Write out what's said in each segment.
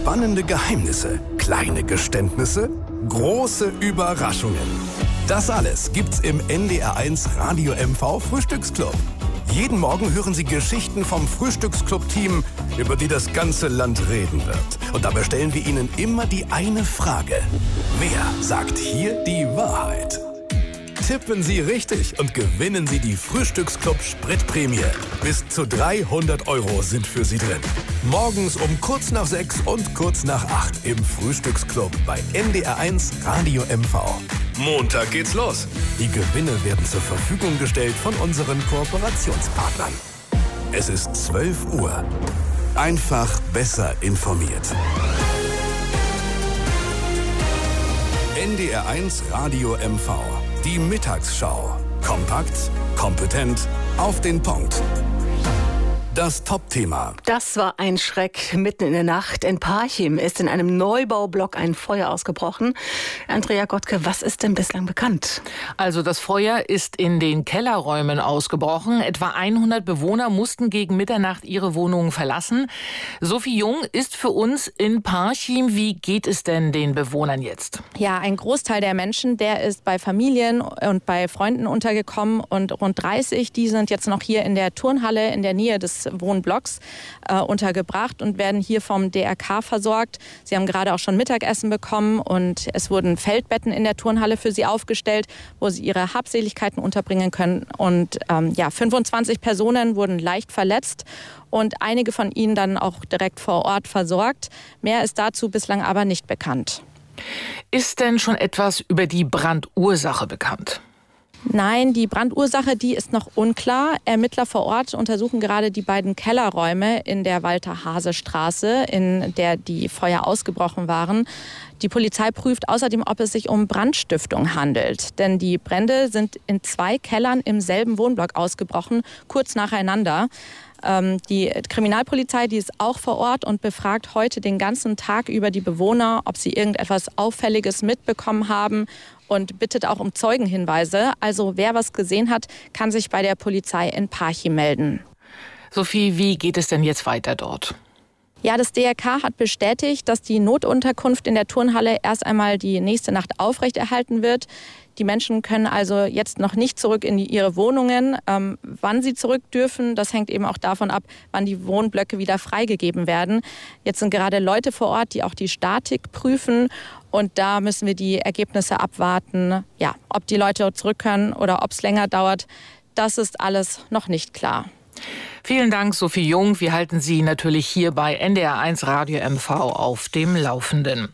Spannende Geheimnisse, kleine Geständnisse, große Überraschungen. Das alles gibt's im NDR1 Radio MV Frühstücksclub. Jeden Morgen hören Sie Geschichten vom Frühstücksclub-Team, über die das ganze Land reden wird. Und dabei stellen wir Ihnen immer die eine Frage. Wer sagt hier die Wahrheit? Tippen Sie richtig und gewinnen Sie die Frühstücksclub Spritprämie. Bis zu 300 € sind für Sie drin. Morgens um kurz nach 6 und kurz nach 8 im Frühstücksclub bei NDR1 Radio MV. Montag geht's los. Die Gewinne werden zur Verfügung gestellt von unseren Kooperationspartnern. Es ist 12 Uhr. Einfach besser informiert. NDR1 Radio MV. Die Mittagsschau. Kompakt, kompetent, auf den Punkt. Das Top-Thema. Das war ein Schreck. Mitten in der Nacht in Parchim ist in einem Neubaublock ein Feuer ausgebrochen. Andrea Gottke, was ist denn bislang bekannt? Also das Feuer ist in den Kellerräumen ausgebrochen. Etwa 100 Bewohner mussten gegen Mitternacht ihre Wohnungen verlassen. Sophie Jung ist für uns in Parchim. Wie geht es denn den Bewohnern jetzt? Ja, ein Großteil der Menschen, der ist bei Familien und bei Freunden untergekommen. Und rund 30, die sind jetzt noch hier in der Turnhalle in der Nähe des Wohnblocks untergebracht und werden hier vom DRK versorgt. Sie haben gerade auch schon Mittagessen bekommen und es wurden Feldbetten in der Turnhalle für sie aufgestellt, wo sie ihre Habseligkeiten unterbringen können. Und 25 Personen wurden leicht verletzt und einige von ihnen dann auch direkt vor Ort versorgt. Mehr ist dazu bislang aber nicht bekannt. Ist denn schon etwas über die Brandursache bekannt? Nein, die Brandursache, die ist noch unklar. Ermittler vor Ort untersuchen gerade die beiden Kellerräume in der Walter-Hase-Straße, in der die Feuer ausgebrochen waren. Die Polizei prüft außerdem, ob es sich um Brandstiftung handelt. Denn die Brände sind in 2 Kellern im selben Wohnblock ausgebrochen, kurz nacheinander. Die Kriminalpolizei, die ist auch vor Ort und befragt heute den ganzen Tag über die Bewohner, ob sie irgendetwas Auffälliges mitbekommen haben und bittet auch um Zeugenhinweise. Also wer was gesehen hat, kann sich bei der Polizei in Parchim melden. Sophie, wie geht es denn jetzt weiter dort? Ja, das DRK hat bestätigt, dass die Notunterkunft in der Turnhalle erst einmal die nächste Nacht aufrechterhalten wird. Die Menschen können also jetzt noch nicht zurück in ihre Wohnungen. Wann sie zurück dürfen, das hängt eben auch davon ab, wann die Wohnblöcke wieder freigegeben werden. Jetzt sind gerade Leute vor Ort, die auch die Statik prüfen. Und da müssen wir die Ergebnisse abwarten. Ja, ob die Leute zurück können oder ob es länger dauert, das ist alles noch nicht klar. Vielen Dank, Sophie Jung. Wir halten Sie natürlich hier bei NDR1 Radio MV auf dem Laufenden.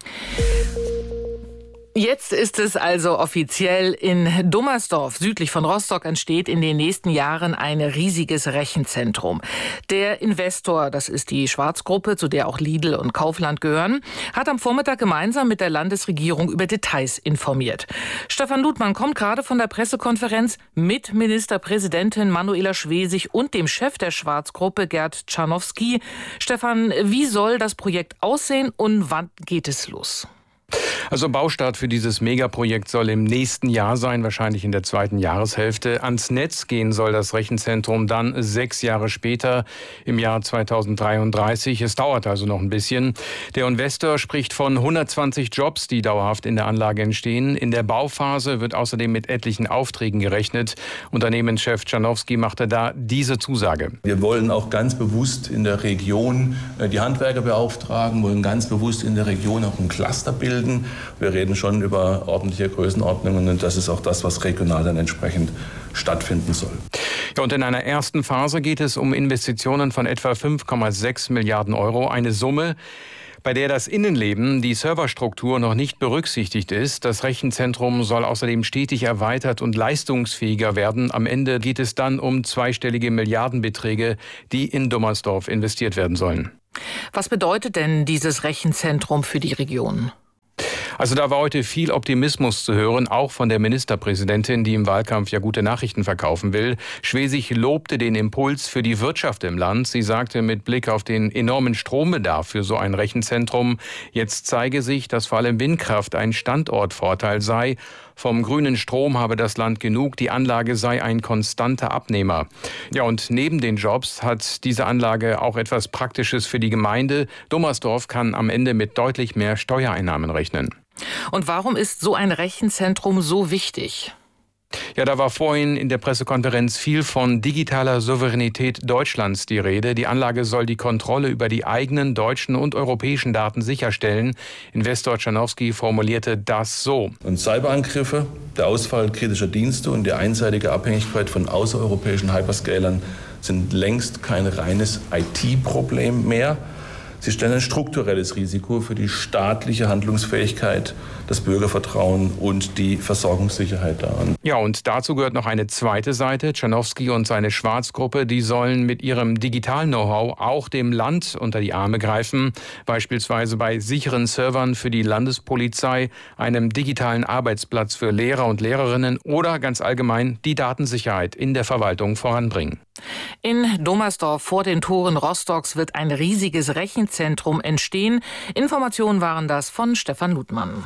Jetzt ist es also offiziell. In Dummersdorf, südlich von Rostock, entsteht in den nächsten Jahren ein riesiges Rechenzentrum. Der Investor, das ist die Schwarz-Gruppe, zu der auch Lidl und Kaufland gehören, hat am Vormittag gemeinsam mit der Landesregierung über Details informiert. Stefan Ludmann kommt gerade von der Pressekonferenz mit Ministerpräsidentin Manuela Schwesig und dem Chef der Schwarz-Gruppe, Gerd Czarnowski. Stefan, wie soll das Projekt aussehen und wann geht es los? Also Baustart für dieses Megaprojekt soll im nächsten Jahr sein, wahrscheinlich in der 2. Jahreshälfte. Ans Netz gehen soll das Rechenzentrum dann 6 Jahre später, im Jahr 2033. Es dauert also noch ein bisschen. Der Investor spricht von 120 Jobs, die dauerhaft in der Anlage entstehen. In der Bauphase wird außerdem mit etlichen Aufträgen gerechnet. Unternehmenschef Czarnowski machte da diese Zusage. Wir wollen auch ganz bewusst in der Region die Handwerker beauftragen, wollen ganz bewusst in der Region auch ein Cluster bilden. Wir reden schon über ordentliche Größenordnungen und das ist auch das, was regional dann entsprechend stattfinden soll. Ja, und in einer ersten Phase geht es um Investitionen von etwa 5,6 Milliarden Euro. Eine Summe, bei der das Innenleben, die Serverstruktur noch nicht berücksichtigt ist. Das Rechenzentrum soll außerdem stetig erweitert und leistungsfähiger werden. Am Ende geht es dann um zweistellige Milliardenbeträge, die in Dummersdorf investiert werden sollen. Was bedeutet denn dieses Rechenzentrum für die Region? Also da war heute viel Optimismus zu hören, auch von der Ministerpräsidentin, die im Wahlkampf ja gute Nachrichten verkaufen will. Schwesig lobte den Impuls für die Wirtschaft im Land. Sie sagte mit Blick auf den enormen Strombedarf für so ein Rechenzentrum, jetzt zeige sich, dass vor allem Windkraft ein Standortvorteil sei. Vom grünen Strom habe das Land genug, die Anlage sei ein konstanter Abnehmer. Ja, und neben den Jobs hat diese Anlage auch etwas Praktisches für die Gemeinde. Dommersdorf kann am Ende mit deutlich mehr Steuereinnahmen rechnen. Und warum ist so ein Rechenzentrum so wichtig? Ja, da war vorhin in der Pressekonferenz viel von digitaler Souveränität Deutschlands die Rede. Die Anlage soll die Kontrolle über die eigenen deutschen und europäischen Daten sicherstellen. Investor Czarnowski formulierte das so. Und Cyberangriffe, der Ausfall kritischer Dienste und die einseitige Abhängigkeit von außereuropäischen Hyperscalern sind längst kein reines IT-Problem mehr. Sie stellen ein strukturelles Risiko für die staatliche Handlungsfähigkeit, das Bürgervertrauen und die Versorgungssicherheit dar. Ja, und dazu gehört noch eine zweite Seite. Czarnowski und seine Schwarzgruppe, die sollen mit ihrem Digital-Know-how auch dem Land unter die Arme greifen. Beispielsweise bei sicheren Servern für die Landespolizei, einem digitalen Arbeitsplatz für Lehrer und Lehrerinnen oder ganz allgemein die Datensicherheit in der Verwaltung voranbringen. In Dommersdorf vor den Toren Rostocks wird ein riesiges Rechenzentrum entstehen. Informationen waren das von Stefan Ludmann.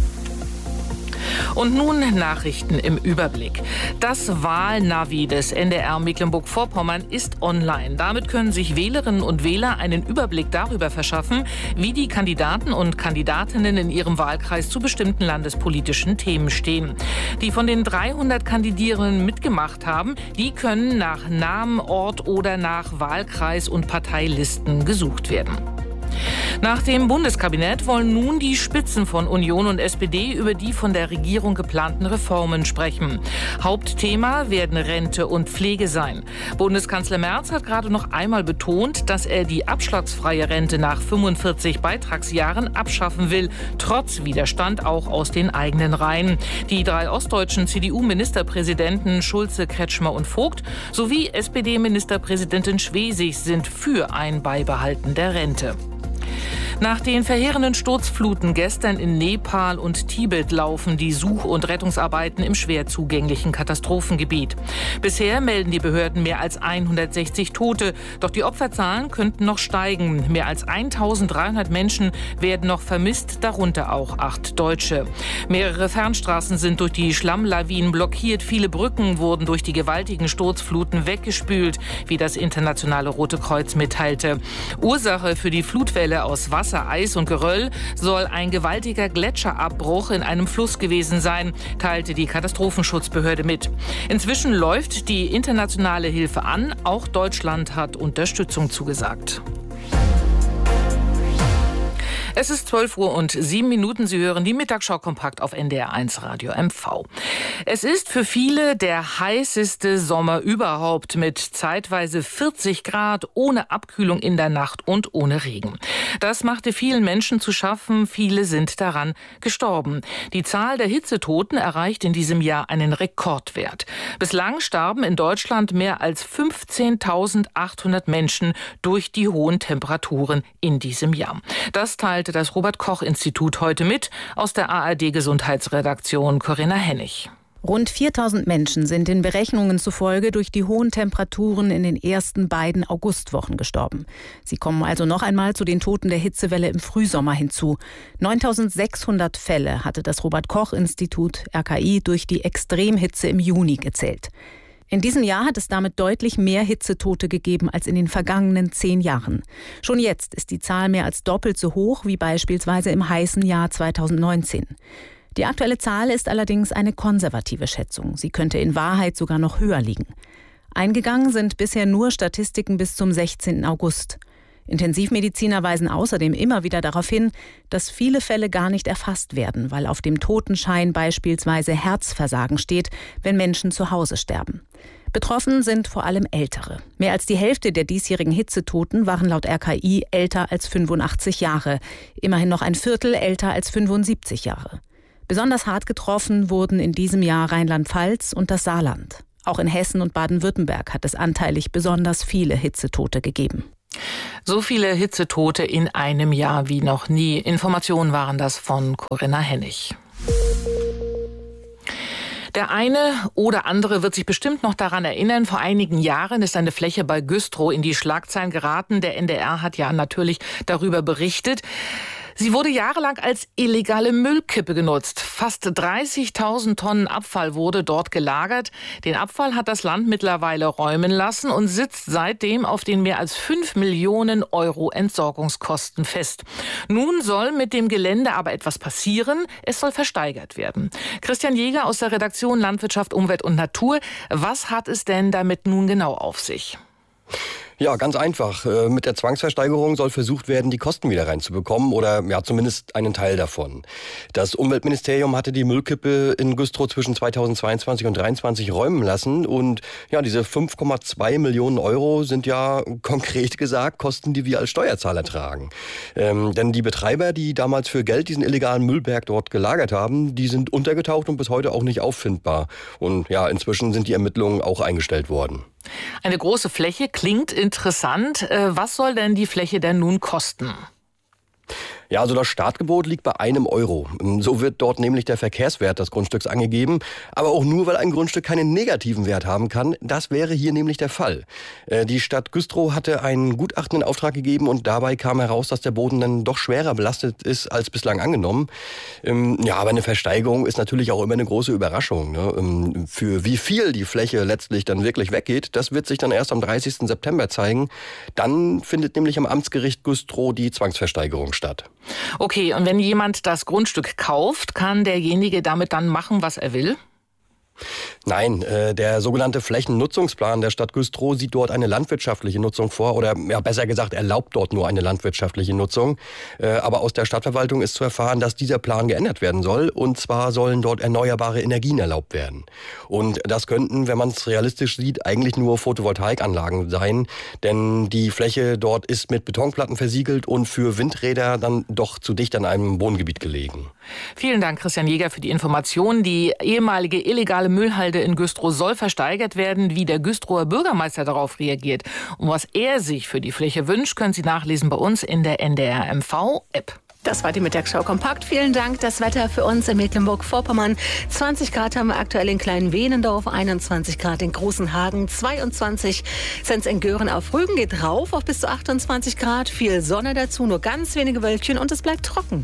Und nun Nachrichten im Überblick. Das Wahlnavi des NDR Mecklenburg-Vorpommern ist online. Damit können sich Wählerinnen und Wähler einen Überblick darüber verschaffen, wie die Kandidaten und Kandidatinnen in ihrem Wahlkreis zu bestimmten landespolitischen Themen stehen. Die von den 300 Kandidierenden mitgemacht haben, die können nach Namen, Ort oder nach Wahlkreis und Parteilisten gesucht werden. Nach dem Bundeskabinett wollen nun die Spitzen von Union und SPD über die von der Regierung geplanten Reformen sprechen. Hauptthema werden Rente und Pflege sein. Bundeskanzler Merz hat gerade noch einmal betont, dass er die abschlagsfreie Rente nach 45 Beitragsjahren abschaffen will, trotz Widerstand auch aus den eigenen Reihen. Die 3 ostdeutschen CDU-Ministerpräsidenten Schulze, Kretschmer und Vogt sowie SPD-Ministerpräsidentin Schwesig sind für ein Beibehalten der Rente. Nach den verheerenden Sturzfluten gestern in Nepal und Tibet laufen die Such- und Rettungsarbeiten im schwer zugänglichen Katastrophengebiet. Bisher melden die Behörden mehr als 160 Tote. Doch die Opferzahlen könnten noch steigen. Mehr als 1300 Menschen werden noch vermisst, darunter auch 8 Deutsche. Mehrere Fernstraßen sind durch die Schlammlawinen blockiert. Viele Brücken wurden durch die gewaltigen Sturzfluten weggespült, wie das Internationale Rote Kreuz mitteilte. Ursache für die Flutwelle aus Wasser, Eis und Geröll soll ein gewaltiger Gletscherabbruch in einem Fluss gewesen sein, teilte die Katastrophenschutzbehörde mit. Inzwischen läuft die internationale Hilfe an. Auch Deutschland hat Unterstützung zugesagt. Es ist 12:07 Uhr. Sie hören die Mittagsschau kompakt auf NDR1 Radio MV. Es ist für viele der heißeste Sommer überhaupt mit zeitweise 40 Grad, ohne Abkühlung in der Nacht und ohne Regen. Das machte vielen Menschen zu schaffen. Viele sind daran gestorben. Die Zahl der Hitzetoten erreicht in diesem Jahr einen Rekordwert. Bislang starben in Deutschland mehr als 15.800 Menschen durch die hohen Temperaturen in diesem Jahr. Das teilte das Robert-Koch-Institut heute mit. Aus der ARD-Gesundheitsredaktion Corinna Hennig. Rund 4.000 Menschen sind den Berechnungen zufolge durch die hohen Temperaturen in den ersten beiden Augustwochen gestorben. Sie kommen also noch einmal zu den Toten der Hitzewelle im Frühsommer hinzu. 9.600 Fälle hatte das Robert-Koch-Institut RKI durch die Extremhitze im Juni gezählt. In diesem Jahr hat es damit deutlich mehr Hitzetote gegeben als in den vergangenen 10 Jahren. Schon jetzt ist die Zahl mehr als doppelt so hoch wie beispielsweise im heißen Jahr 2019. Die aktuelle Zahl ist allerdings eine konservative Schätzung. Sie könnte in Wahrheit sogar noch höher liegen. Eingegangen sind bisher nur Statistiken bis zum 16. August. Intensivmediziner weisen außerdem immer wieder darauf hin, dass viele Fälle gar nicht erfasst werden, weil auf dem Totenschein beispielsweise Herzversagen steht, wenn Menschen zu Hause sterben. Betroffen sind vor allem Ältere. Mehr als die Hälfte der diesjährigen Hitzetoten waren laut RKI älter als 85 Jahre. Immerhin noch ein Viertel älter als 75 Jahre. Besonders hart getroffen wurden in diesem Jahr Rheinland-Pfalz und das Saarland. Auch in Hessen und Baden-Württemberg hat es anteilig besonders viele Hitzetote gegeben. So viele Hitzetote in einem Jahr wie noch nie. Informationen waren das von Corinna Hennig. Der eine oder andere wird sich bestimmt noch daran erinnern, vor einigen Jahren ist eine Fläche bei Güstrow in die Schlagzeilen geraten. Der NDR hat ja natürlich darüber berichtet. Sie wurde jahrelang als illegale Müllkippe genutzt. Fast 30.000 Tonnen Abfall wurde dort gelagert. Den Abfall hat das Land mittlerweile räumen lassen und sitzt seitdem auf den mehr als 5 Millionen Euro Entsorgungskosten fest. Nun soll mit dem Gelände aber etwas passieren. Es soll versteigert werden. Christian Jäger aus der Redaktion Landwirtschaft, Umwelt und Natur. Was hat es denn damit nun genau auf sich? Ja, ganz einfach. Mit der Zwangsversteigerung soll versucht werden, die Kosten wieder reinzubekommen oder ja zumindest einen Teil davon. Das Umweltministerium hatte die Müllkippe in Güstrow zwischen 2022 und 2023 räumen lassen und ja, diese 5,2 Millionen Euro sind ja konkret gesagt Kosten, die wir als Steuerzahler tragen. Denn die Betreiber, die damals für Geld diesen illegalen Müllberg dort gelagert haben, die sind untergetaucht und bis heute auch nicht auffindbar. Und ja, inzwischen sind die Ermittlungen auch eingestellt worden. Eine große Fläche klingt interessant. Was soll denn die Fläche denn nun kosten? Ja, also das Startgebot liegt bei 1 Euro. So wird dort nämlich der Verkehrswert des Grundstücks angegeben. Aber auch nur, weil ein Grundstück keinen negativen Wert haben kann. Das wäre hier nämlich der Fall. Die Stadt Güstrow hatte ein Gutachten in Auftrag gegeben und dabei kam heraus, dass der Boden dann doch schwerer belastet ist als bislang angenommen. Ja, aber eine Versteigerung ist natürlich auch immer eine große Überraschung, ne? Für wie viel die Fläche letztlich dann wirklich weggeht, das wird sich dann erst am 30. September zeigen. Dann findet nämlich am Amtsgericht Güstrow die Zwangsversteigerung statt. Okay, und wenn jemand das Grundstück kauft, kann derjenige damit dann machen, was er will? Nein, der sogenannte Flächennutzungsplan der Stadt Güstrow sieht dort eine landwirtschaftliche Nutzung vor oder ja, besser gesagt erlaubt dort nur eine landwirtschaftliche Nutzung. Aber aus der Stadtverwaltung ist zu erfahren, dass dieser Plan geändert werden soll und zwar sollen dort erneuerbare Energien erlaubt werden. Und das könnten, wenn man es realistisch sieht, eigentlich nur Photovoltaikanlagen sein, denn die Fläche dort ist mit Betonplatten versiegelt und für Windräder dann doch zu dicht an einem Wohngebiet gelegen. Vielen Dank, Christian Jäger, für die Information. Die ehemalige illegale Müllhalde in Güstrow soll versteigert werden. Wie der Güstrower Bürgermeister darauf reagiert und was er sich für die Fläche wünscht, können Sie nachlesen bei uns in der NDR MV-App. Das war die Mittagsschau kompakt. Vielen Dank. Das Wetter für uns in Mecklenburg-Vorpommern. 20 Grad haben wir aktuell in Klein-Wehnendorf, 21 Grad in Großenhagen, 22 sind es in Göhren auf Rügen, geht rauf auf bis zu 28 Grad. Viel Sonne dazu, nur ganz wenige Wölkchen und es bleibt trocken.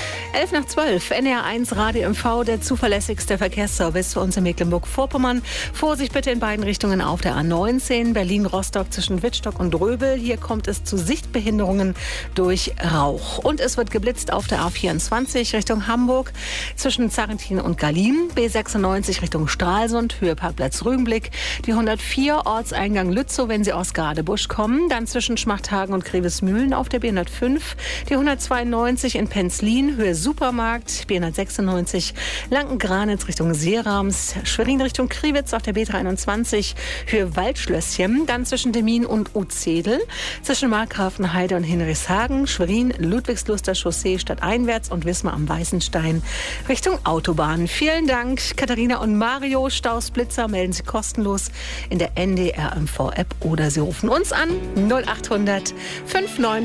11:12, NDR1 Radio MV, der zuverlässigste Verkehrsservice für uns in Mecklenburg-Vorpommern. Vorsicht bitte in beiden Richtungen auf der A19, Berlin-Rostock zwischen Wittstock und Röbel. Hier kommt es zu Sichtbehinderungen durch Rauch. Und es wird geblitzt auf der A24 Richtung Hamburg zwischen Zarrentin und Gallim. B96 Richtung Stralsund, Höhe Parkplatz Rügenblick. Die 104 Ortseingang Lützow, wenn Sie aus Gadebusch kommen. Dann zwischen Schmachthagen und Grevesmühlen auf der B105. Die 192 in Penzlin, Höhe Supermarkt. B196 Lanken-Granitz Richtung Seerams. Schwerin Richtung Kriwitz auf der B23. Höhe Waldschlösschen. Dann zwischen Demmin und Utzedel. Zwischen Markgrafenheide und Hinrichshagen. Schwerin, Ludwigslust Chaussee stadteinwärts und Wismar am Weißenstein Richtung Autobahn. Vielen Dank, Katharina und Mario. Staus, Blitzer melden Sie kostenlos in der NDR MV-App oder Sie rufen uns an 0800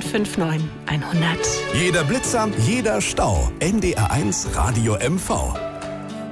5959 100. Jeder Blitzer, jeder Stau. NDR1 Radio MV.